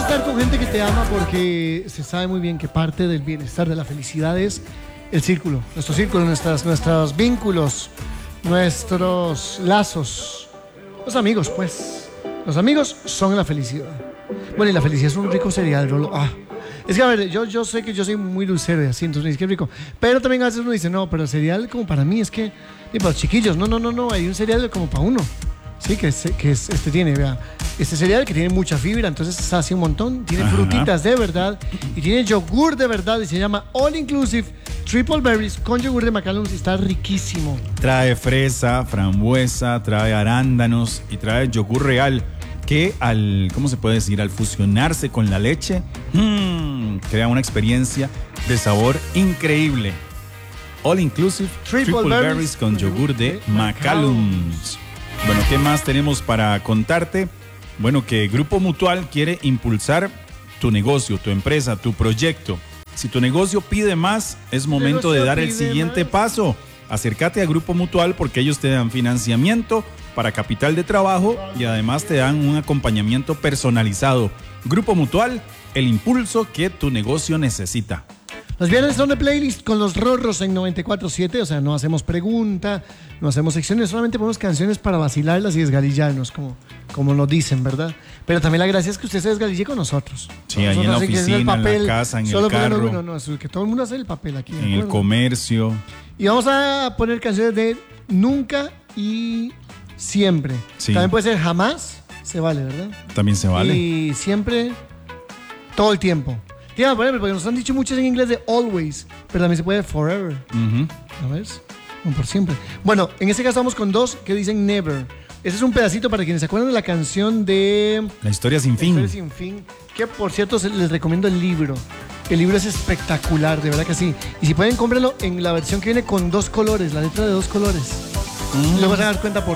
estar con gente que te ama porque se sabe muy bien que parte del bienestar, de la felicidad es el círculo, nuestros vínculos, nuestros lazos. Los amigos, pues. Los amigos son la felicidad. Bueno, y la felicidad es un rico cereal, Rolo. Es que, a ver, yo sé que yo soy muy dulcero y así, entonces me dice que rico. Pero también a veces uno dice, no, pero el cereal como para mí es que... Y para los chiquillos, no, hay un cereal como para uno. Sí, tiene, vea, este cereal que tiene mucha fibra, entonces sacia un montón, tiene frutitas de verdad y tiene yogur de verdad y se llama All Inclusive Triple Berries con yogur de Macalums y está riquísimo. Trae fresa, frambuesa, trae arándanos y trae yogur real que ¿cómo se puede decir? Al fusionarse con la leche, crea una experiencia de sabor increíble. All Inclusive Triple Berries con yogur de Macalums. Bueno, ¿qué más tenemos para contarte? Bueno, que Grupo Mutual quiere impulsar tu negocio, tu empresa, tu proyecto. Si tu negocio pide más, es momento de dar el siguiente paso. Acércate a Grupo Mutual porque ellos te dan financiamiento para capital de trabajo y además te dan un acompañamiento personalizado. Grupo Mutual, el impulso que tu negocio necesita. Los viernes son de playlist con los Rorros en 94.7, o sea, no hacemos pregunta, no hacemos secciones, solamente ponemos canciones para vacilarlas y desgalillarnos, como nos dicen, ¿verdad? Pero también la gracia es que usted se desgalille con nosotros. Sí, ahí en la oficina, en la casa, en el carro. No, es que todo el mundo hace el papel aquí. En el comercio. Y vamos a poner canciones de Nunca y Siempre. Sí. También puede ser Jamás, se vale, ¿verdad? También se vale. Y Siempre, todo el tiempo. Tío, porque nos han dicho muchos en inglés de always, pero también se puede forever. ¿No ves? No, por siempre. Bueno, en este caso vamos con dos que dicen never. Ese es un pedacito para quienes se acuerdan de la canción de... La historia sin fin. La historia sin fin. Que, por cierto, les recomiendo el libro. El libro es espectacular, de verdad que sí. Y si pueden, cómprenlo en la versión que viene con 2 colores, la letra de 2 colores. Luego se van a dar cuenta por